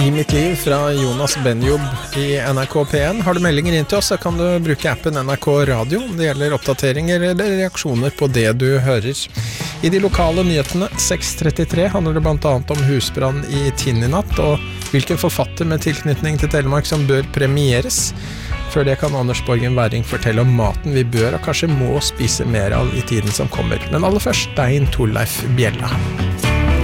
I mitt liv fra Jonas Benjob I NRK P1. Har du meldinger inn til oss, så kan du bruke appen NRK Radio. Det gjelder oppdateringer eller reaksjoner på det du hører. I de lokale nyhetene 6.33 handler det blant annet om husbrann I Tinn I natt, og hvilken forfatter med tilknytning til Telemark som bør premieres. Før det kan Anders Borgen Werring fortelle om maten vi bør og kanskje må spise mer av I tiden som kommer. Men aller først Stein Torleif Bjella.